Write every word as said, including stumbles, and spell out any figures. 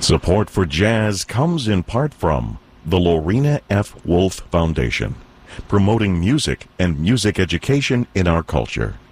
Support for jazz comes in part from the Lorena F. Wolf Foundation, promoting music and music education in our culture.